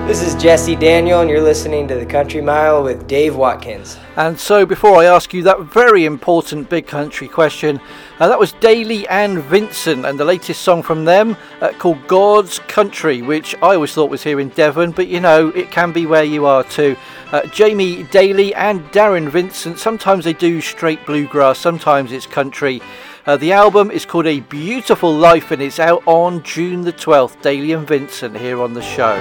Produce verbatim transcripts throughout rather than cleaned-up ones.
This is Jesse Daniel, and you're listening to The Country Mile with Dave Watkins. And so before I ask you that very important big country question, uh, that was Daly and Vincent and the latest song from them uh, called God's Country, which I always thought was here in Devon, but you know, it can be where you are too. Uh, Jamie Daly and Darren Vincent, sometimes they do straight bluegrass, sometimes it's country. Uh, the album is called A Beautiful Life and it's out on June the twelfth. Daly and Vincent here on the show.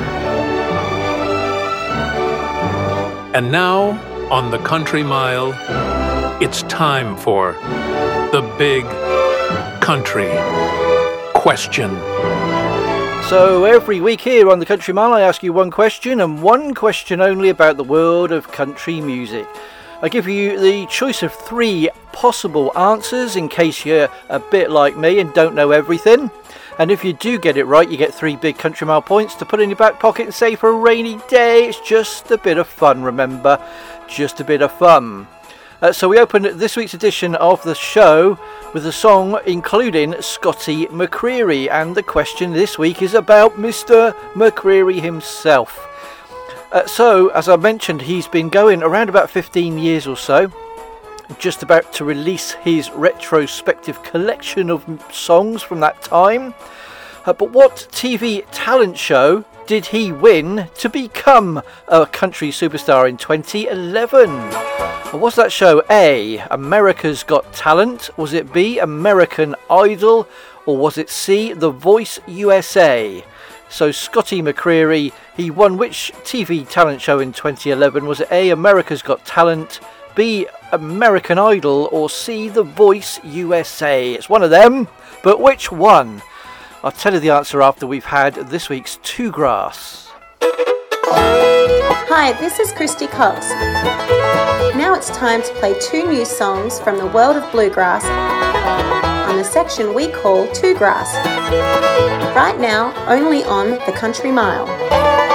And now, on the Country Mile, it's time for the Big Country Question. So every week here on the Country Mile, I ask you one question and one question only about the world of country music. I give you the choice of three possible answers in case you're a bit like me and don't know everything. And if you do get it right, you get three big Country Mile points to put in your back pocket and say for a rainy day. It's just a bit of fun, remember? Just a bit of fun. Uh, so we opened this week's edition of the show with a song including Scotty McCreery. And the question this week is about Mister McCreery himself. Uh, so, as I mentioned, he's been going around about fifteen years or so. Just about to release his retrospective collection of songs from that time. Uh, but what T V talent show did he win to become a country superstar in twenty eleven? Was that show A, America's Got Talent? Was it B, American Idol? Or was it C, The Voice U S A? So Scotty McCreery, he won which T V talent show in twenty eleven? Was it A, America's Got Talent, B, American Idol, or C, The Voice U S A? It's one of them, but which one? I'll tell you the answer after we've had this week's Two Grass. Hi, this is Christy Cox. Now it's time to play two new songs from the world of bluegrass on the section we call Two Grass. Right now, only on The Country Mile.